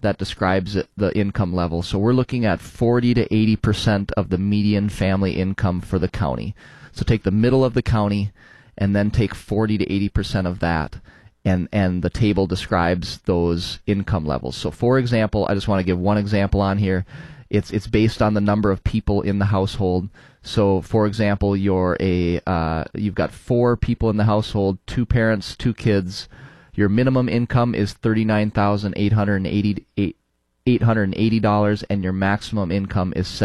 that describes the income level. So we're looking at 40 to 80% of the median family income for the county. So take the middle of the county and then take 40 to 80% of that, and the table describes those income levels. So for example, I just want to give one example on here. It's based on the number of people in the household. So for example, you've got 4 people in the household, 2 parents, 2 kids. Your minimum income is $39,880, and your maximum income is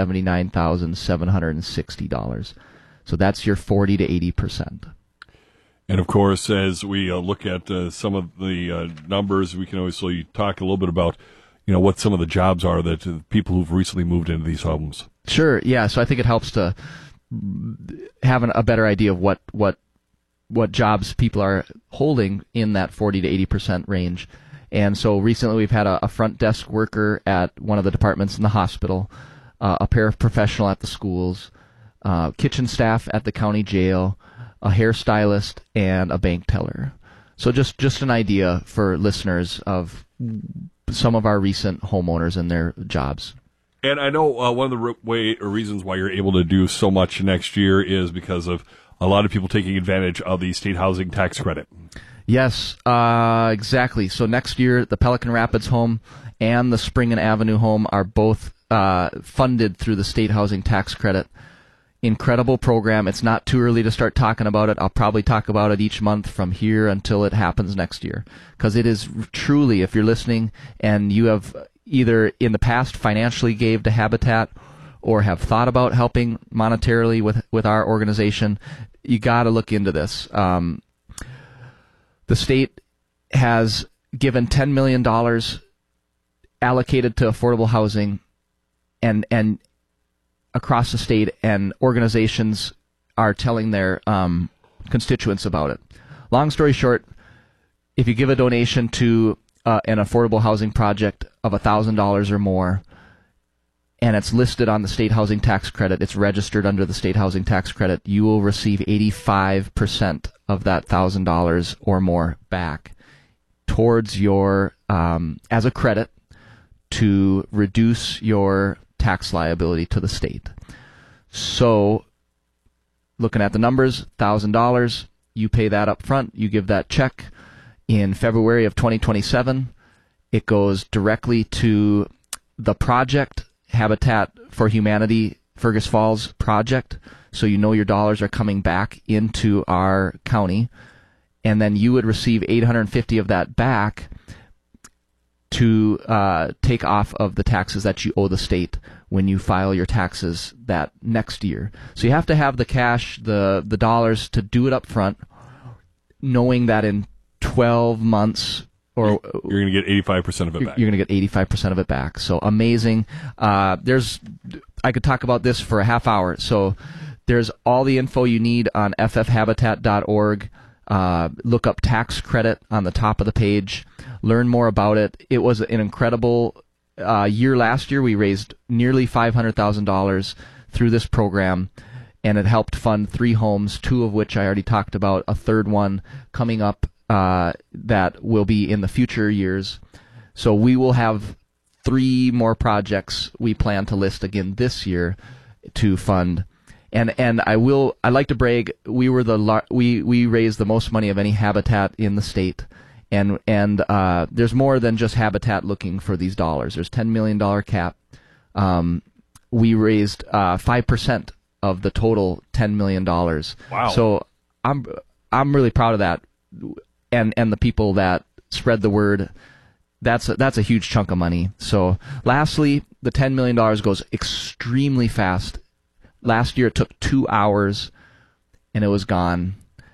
$79,760. So that's your 40 to 80%. And of course, as we look at some of the numbers, we can always talk a little bit about, what some of the jobs are that people who've recently moved into these homes. Sure, yeah. So I think it helps to have a better idea of what jobs people are holding in that 40 to 80% range. And so recently we've had a front desk worker at one of the departments in the hospital, a paraprofessional at the schools, kitchen staff at the county jail, a hairstylist, and a bank teller. So just an idea for listeners of some of our recent homeowners and their jobs. And I know one of the reasons why you're able to do so much next year is because of a lot of people taking advantage of the state housing tax credit. Yes, exactly. So next year, the Pelican Rapids home and the Spring and Avenue home are both funded through the state housing tax credit. Incredible program. It's not too early to start talking about it. I'll probably talk about it each month from here until it happens next year. Because it is truly, if you're listening and you have either in the past financially gave to Habitat or have thought about helping monetarily with our organization, you got to look into this. The state has given $10 million allocated to affordable housing, and across the state, and organizations are telling their constituents about it. Long story short, if you give a donation to an affordable housing project of $1,000 or more, and it's listed on the state housing tax credit, it's registered under the state housing tax credit, you will receive 85% of that $1,000 or more back towards your, as a credit to reduce your tax liability to the state. So, looking at the numbers, $1,000, you pay that up front, you give that check. In February of 2027, it goes directly to the project, Habitat for Humanity Fergus Falls project, so you know your dollars are coming back into our county, and then you would receive $850 of that back to take off of the taxes that you owe the state when you file your taxes that next year. So you have to have the cash, the dollars to do it up front, knowing that in 12 months or you're going to get 85% of it back. You're going to get 85% of it back. So amazing. I could talk about this for a half hour. So there's all the info you need on ffhabitat.org. Look up tax credit on the top of the page. Learn more about it. It was an incredible year last year. We raised nearly $500,000 through this program, and it helped fund 3 homes, 2 of which I already talked about, a third one coming up that will be in the future years. So we will have 3 more projects we plan to list again this year to fund. And I like to brag, we raised the most money of any Habitat in the state. And there's more than just Habitat looking for these dollars. There's $10 million cap. We raised 5% of the total $10 million. Wow! So I'm really proud of that, and the people that spread the word. That's a huge chunk of money. So lastly, the $10 million goes extremely fast. Last year it took 2 hours, and it was gone.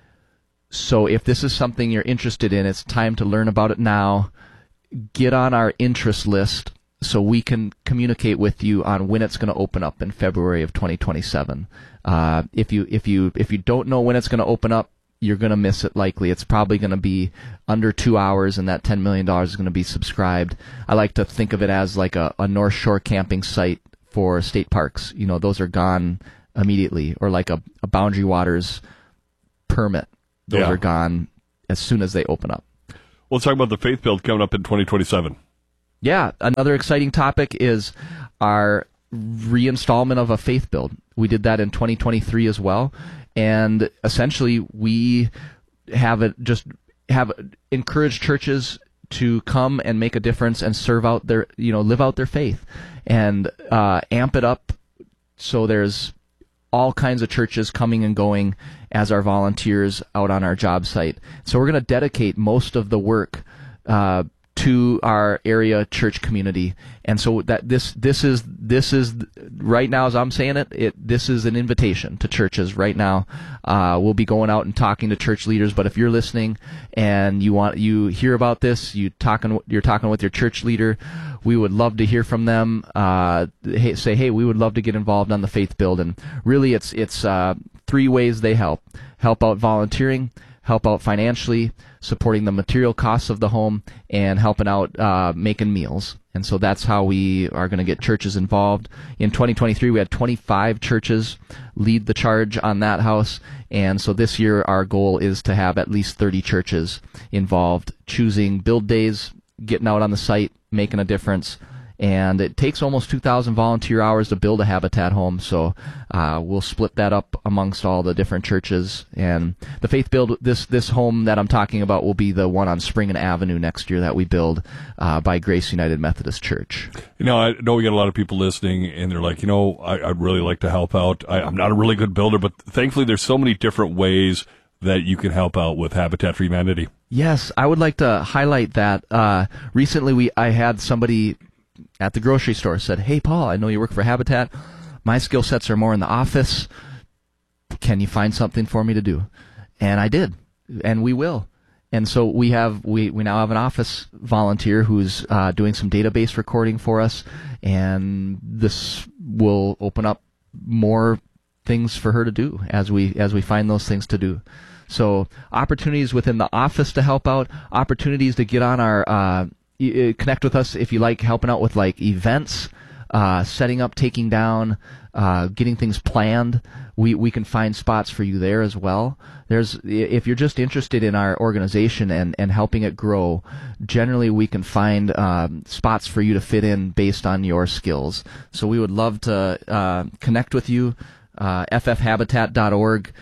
So if this is something you're interested in, it's time to learn about it now. Get on our interest list so we can communicate with you on when it's going to open up in February of 2027. If you don't know when it's going to open up, you're going to miss it likely. It's probably going to be under 2 hours, and that $10 million is going to be subscribed. I like to think of it as like a North Shore camping site for state parks. You know, those are gone immediately, or like a Boundary Waters permit. Those are gone as soon as they open up. Well, let's talk about the Faith Build coming up in 2027. Yeah, another exciting topic is our reinstallment of a faith build. We did that in 2023 as well, and essentially we have encouraged churches to come and make a difference and serve out their, live out their faith, and amp it up so there's all kinds of churches coming and going as our volunteers out on our job site. So we're going to dedicate most of the work to our area church community, and so that this is right now, as I'm saying this is an invitation to churches right now. We'll be going out and talking to church leaders, but if you're listening and you hear about this, you're talking with your church leader, we would love to hear from them. Say, hey, we would love to get involved on the faith build, and really it's 3 ways they help out: volunteering, help out financially, supporting the material costs of the home, and helping out making meals. And so that's how we are going to get churches involved. In 2023, we had 25 churches lead the charge on that house. And so this year, our goal is to have at least 30 churches involved, choosing build days, getting out on the site, making a difference. And it takes almost 2,000 volunteer hours to build a Habitat home, so we'll split that up amongst all the different churches. And the faith build, this home that I'm talking about, will be the one on Spring Avenue next year that we build by Grace United Methodist Church. I know we got a lot of people listening, and they're like, I'd really like to help out. I'm not a really good builder, but thankfully there's so many different ways that you can help out with Habitat for Humanity. Yes, I would like to highlight that. Recently, I had somebody at the grocery store said, "Hey, Paul, I know you work for Habitat. My skill sets are more in the office. Can you find something for me to do?" And I did, and we will. And so we now have an office volunteer who's doing some database recording for us, and this will open up more things for her to do as we find those things to do. So opportunities within the office to help out, opportunities to get on our connect with us if you like helping out with like events, setting up, taking down, getting things planned. We can find spots for you there as well. If you're just interested in our organization and helping it grow, generally we can find spots for you to fit in based on your skills. So we would love to connect with you. ffhabitat.org,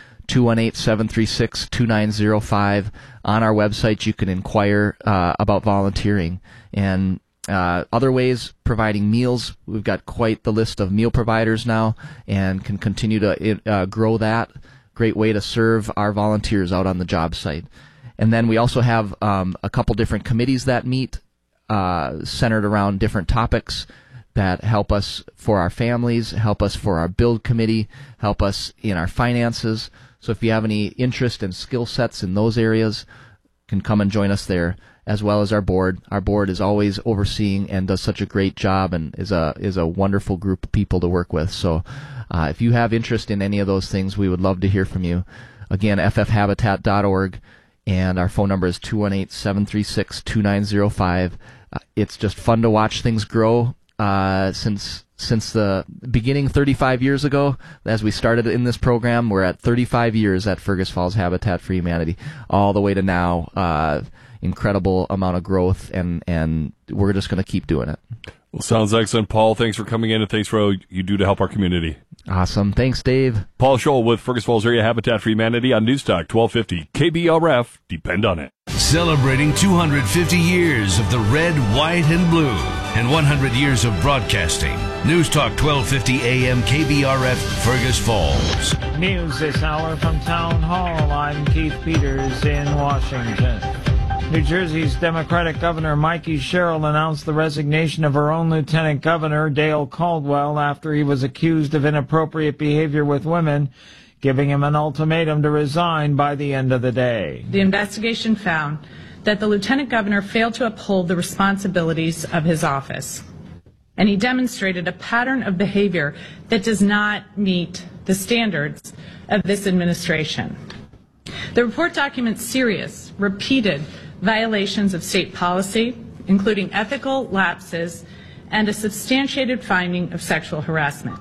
218-736-2905. On our website, you can inquire about volunteering. And other ways, providing meals. We've got quite the list of meal providers now, and can continue to grow that. Great way to serve our volunteers out on the job site. And then we also have a couple different committees that meet, centered around different topics that help us for our families, help us for our build committee, help us in our finances. So if you have any interest and skill sets in those areas, can come and join us there, as well as our board. Our board is always overseeing and does such a great job, and is a wonderful group of people to work with. So if you have interest in any of those things, we would love to hear from you. Again, ffhabitat.org, and our phone number is 218-736-2905. It's just fun to watch things grow. Since the beginning 35 years ago, as we started in this program, we're at 35 years at Fergus Falls Habitat for Humanity, all the way to now. Incredible amount of growth, and we're just going to keep doing it. Well, sounds excellent, Paul. Thanks for coming in, and thanks for all you do to help our community. Awesome. Thanks, Dave. Paul Scholl with Fergus Falls Area Habitat for Humanity on Newstalk 1250 KBRF. Depend on it. Celebrating 250 years of the red, white, and blue, and 100 years of broadcasting. Newstalk 1250 AM KBRF, Fergus Falls. News this hour from Town Hall. I'm Keith Peters in Washington. New Jersey's Democratic Governor Mikey Sherrill announced the resignation of her own Lieutenant Governor, Dale Caldwell, after he was accused of inappropriate behavior with women, giving him an ultimatum to resign by the end of the day. The investigation found that the Lieutenant Governor failed to uphold the responsibilities of his office, and he demonstrated a pattern of behavior that does not meet the standards of this administration. The report documents serious, repeated violations of state policy, including ethical lapses and a substantiated finding of sexual harassment.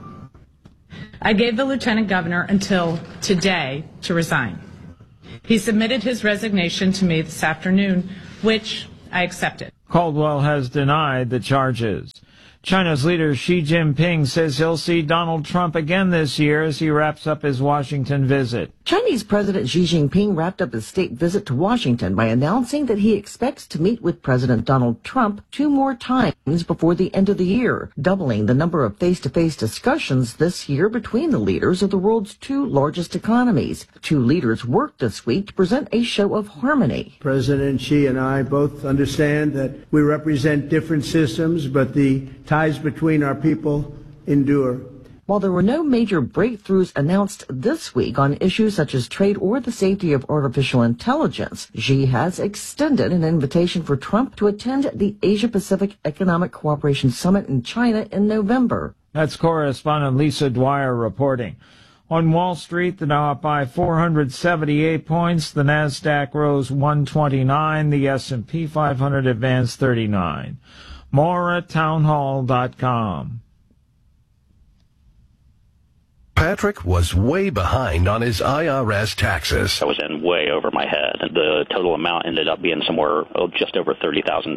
I gave the Lieutenant Governor until today to resign. He submitted his resignation to me this afternoon, which I accepted. Caldwell has denied the charges. China's leader Xi Jinping says he'll see Donald Trump again this year as he wraps up his Washington visit. Chinese President Xi Jinping wrapped up his state visit to Washington by announcing that he expects to meet with President Donald Trump 2 more times before the end of the year, doubling the number of face-to-face discussions this year between the leaders of the world's 2 largest economies. The 2 leaders worked this week to present a show of harmony. President Xi and I both understand that we represent different systems, but the ties between our people endure. While there were no major breakthroughs announced this week on issues such as trade or the safety of artificial intelligence, Xi has extended an invitation for Trump to attend the Asia-Pacific Economic Cooperation Summit in China in November. That's correspondent Lisa Dwyer reporting. On Wall Street, the Dow up by 478 points, the Nasdaq rose 129, the S&P 500 advanced 39. More at townhall.com. Patrick was way behind on his IRS taxes. I was in way over my head. The total amount ended up being somewhere just over $30,000.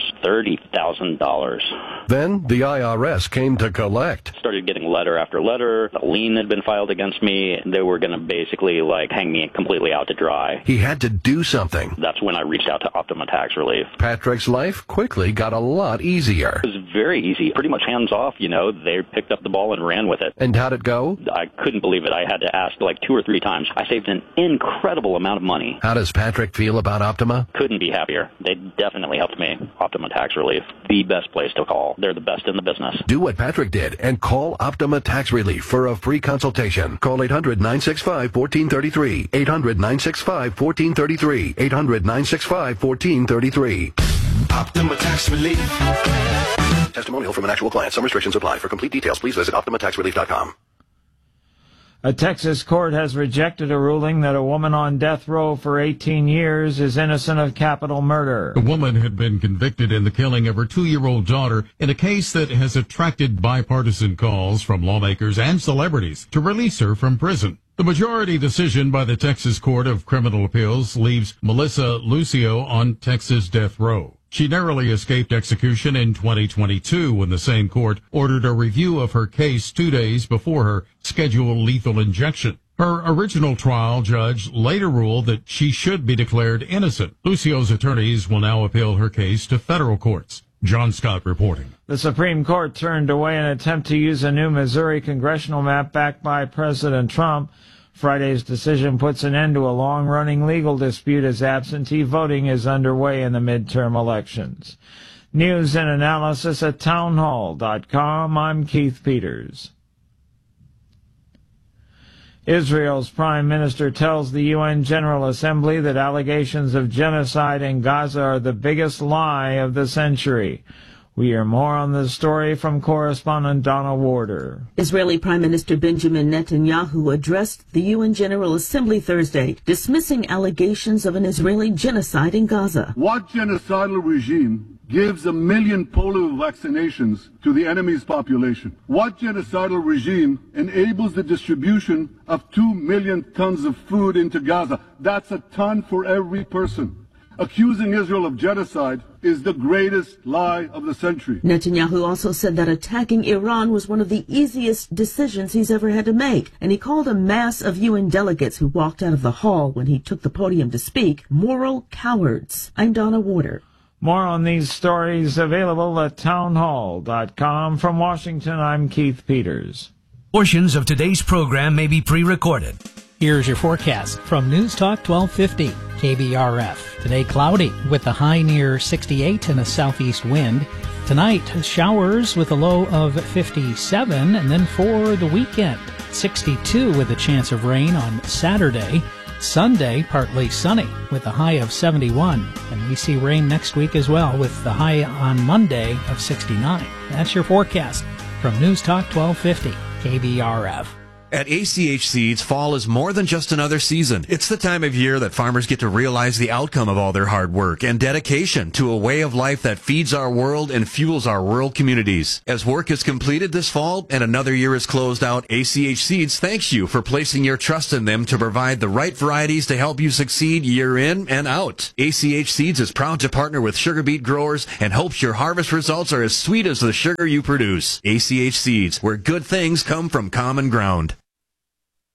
$30,000. Then the IRS came to collect. Started getting letter after letter. A lien had been filed against me. They were going to basically hang me completely out to dry. He had to do something. That's when I reached out to Optima Tax Relief. Patrick's life quickly got a lot easier. It was very easy, pretty much hands off, They picked up the ball and ran with it. And how'd it go? I couldn't believe it. I had to ask 2 or 3 times. I saved an incredible amount of money. How does Patrick feel about Optima? Couldn't be happier. They definitely helped me. Optima Tax Relief, the best place to call. They're the best in the business. Do what Patrick did and call Optima Tax Relief for a free consultation. Call 800-965-1433. 800-965-1433. 800-965-1433. Optima Tax Relief. Testimonial from an actual client. Some restrictions apply. For complete details, please visit OptimaTaxRelief.com. A Texas court has rejected a ruling that a woman on death row for 18 years is innocent of capital murder. The woman had been convicted in the killing of her 2-year-old daughter in a case that has attracted bipartisan calls from lawmakers and celebrities to release her from prison. The majority decision by the Texas Court of Criminal Appeals leaves Melissa Lucio on Texas death row. She narrowly escaped execution in 2022 when the same court ordered a review of her case 2 days before her scheduled lethal injection. Her original trial judge later ruled that she should be declared innocent. Lucio's attorneys will now appeal her case to federal courts. John Scott reporting. The Supreme Court turned away an attempt to use a new Missouri congressional map backed by President Trump. Friday's decision puts an end to a long-running legal dispute as absentee voting is underway in the midterm elections. News and analysis at townhall.com. I'm Keith Peters. Israel's prime minister tells the UN General Assembly that allegations of genocide in Gaza are the biggest lie of the century. We hear more on this story from correspondent Donna Warder. Israeli Prime Minister Benjamin Netanyahu addressed the UN General Assembly Thursday, dismissing allegations of an Israeli genocide in Gaza. What genocidal regime gives 1 million polio vaccinations to the enemy's population? What genocidal regime enables the distribution of 2 million tons of food into Gaza? That's a ton for every person. Accusing Israel of genocide is the greatest lie of the century. Netanyahu also said that attacking Iran was one of the easiest decisions he's ever had to make, and he called a mass of UN delegates who walked out of the hall when he took the podium to speak moral cowards. I'm Donna Warder. More on these stories available at townhall.com. From Washington, I'm Keith Peters. Portions of today's program may be pre-recorded. Here's your forecast from News Talk 1250 KBRF. Today cloudy with the high near 68 and a southeast wind. Tonight showers with a low of 57, and then for the weekend 62 with a chance of rain on Saturday. Sunday partly sunny with a high of 71, and we see rain next week as well with the high on Monday of 69. That's your forecast from News Talk 1250 KBRF. At ACH Seeds, fall is more than just another season. It's the time of year that farmers get to realize the outcome of all their hard work and dedication to a way of life that feeds our world and fuels our rural communities. As work is completed this fall and another year is closed out, ACH Seeds thanks you for placing your trust in them to provide the right varieties to help you succeed year in and out. ACH Seeds is proud to partner with sugar beet growers and hopes your harvest results are as sweet as the sugar you produce. ACH Seeds, where good things come from common ground.